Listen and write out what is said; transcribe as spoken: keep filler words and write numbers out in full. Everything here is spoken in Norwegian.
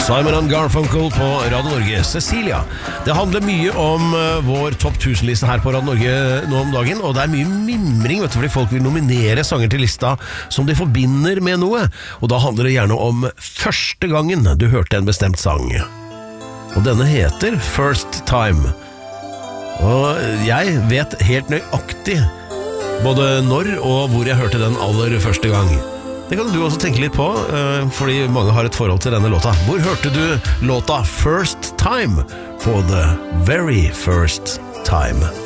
Simon and Garfunkel på Radio Norge. Cecilia, det handler mye om uh, vår topp tusen-liste her på Radio Norge nå om dagen, og det er mye mimring, vet du, fordi folk vil nominere sanger til lista som de forbinder med noe, og da handler det gjerne om første gangen du hørte en bestemt sang. Og denne heter First Time. Og jeg vet helt nøyaktig både når og hvor jeg hørte den aller første gang. Det kan du også tenke litt på, fordi mange har et forhold til denne låta. Hvor hørte du låta First Time for the very first time?